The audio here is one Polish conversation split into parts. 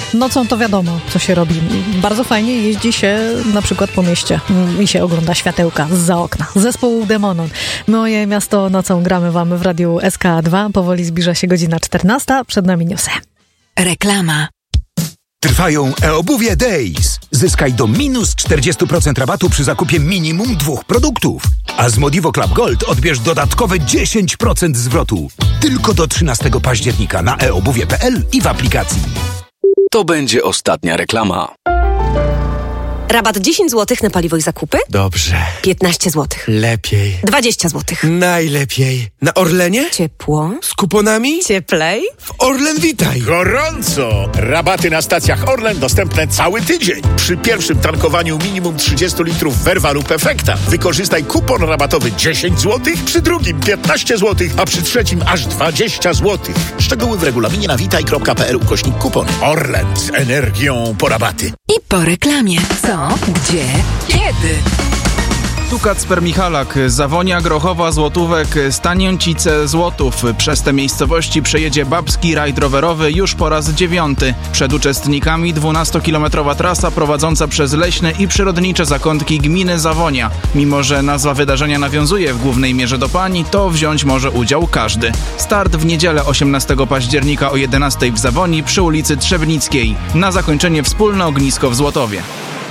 Nocą to wiadomo, co się robi. Bardzo fajnie jeździ się na przykład po mieście i się ogląda światełka zza okna. Zespół Demonon. Moje miasto nocą gramy wam w radiu SK2. Powoli zbliża się godzina 14. Przed nami newsy. Reklama. Trwają e-obuwie Days. Zyskaj do minus 40% rabatu przy zakupie minimum 2 produktów. A z Modivo Club Gold odbierz dodatkowe 10% zwrotu. Tylko do 13 października na eobuwie.pl i w aplikacji. To będzie ostatnia reklama. Rabat 10 zł na paliwo i zakupy? Dobrze. 15 zł. Lepiej. 20 zł. Najlepiej. Na Orlenie? Ciepło. Z kuponami? Cieplej. W Orlen Witaj. Gorąco! Rabaty na stacjach Orlen dostępne cały tydzień. Przy pierwszym tankowaniu minimum 30 litrów Verva lub Efekta wykorzystaj kupon rabatowy 10 zł, przy drugim 15 zł, a przy trzecim aż 20 zł. Szczegóły w regulaminie na witaj.pl/kupon. Orlen z energią po rabaty. I po reklamie. Co? Gdzie? Kiedy? Tu Kacper Michalak, Zawonia, Grochowa, Złotówek, Stanięcice, Złotów. Przez te miejscowości przejedzie babski rajd rowerowy już po raz 9. Przed uczestnikami 12-kilometrowa trasa prowadząca przez leśne i przyrodnicze zakątki gminy Zawonia. Mimo że nazwa wydarzenia nawiązuje w głównej mierze do pań, to wziąć może udział każdy. Start w niedzielę 18 października o 11 w Zawonii przy ulicy Trzebnickiej. Na zakończenie wspólne ognisko w Złotowie.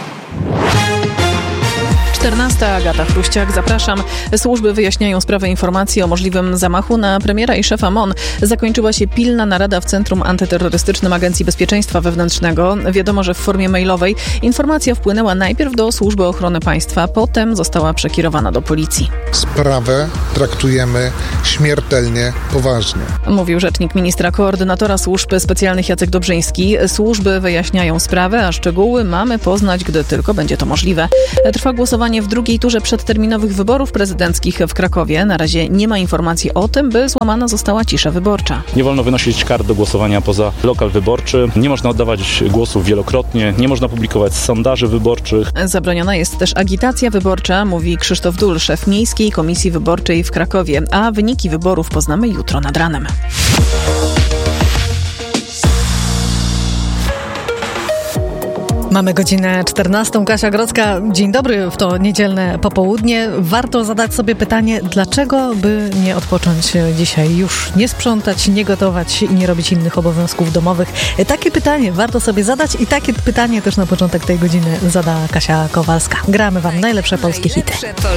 14. Agata Chruściak, zapraszam. Służby wyjaśniają sprawę informacji o możliwym zamachu na premiera i szefa MON. Zakończyła się pilna narada w Centrum Antyterrorystycznym Agencji Bezpieczeństwa Wewnętrznego. Wiadomo, że w formie mailowej informacja wpłynęła najpierw do Służby Ochrony Państwa, potem została przekierowana do policji. Sprawę traktujemy śmiertelnie poważnie. Mówił rzecznik ministra koordynatora służb specjalnych Jacek Dobrzyński. Służby wyjaśniają sprawę, a szczegóły mamy poznać, gdy tylko będzie to możliwe. Trwa głosowanie w drugiej turze przedterminowych wyborów prezydenckich w Krakowie. Na razie nie ma informacji o tym, by złamana została cisza wyborcza. Nie wolno wynosić kart do głosowania poza lokal wyborczy. Nie można oddawać głosów wielokrotnie. Nie można publikować sondaży wyborczych. Zabroniona jest też agitacja wyborcza, mówi Krzysztof Dul, szef Miejskiej Komisji Wyborczej w Krakowie. A wyniki wyborów poznamy jutro nad ranem. Mamy godzinę 14. Kasia Grodzka. Dzień dobry w to niedzielne popołudnie. Warto zadać sobie pytanie, dlaczego by nie odpocząć dzisiaj, już nie sprzątać, nie gotować i nie robić innych obowiązków domowych. Takie pytanie warto sobie zadać i takie pytanie też na początek tej godziny zada Kasia Kowalska. Gramy wam najlepsze polskie hity.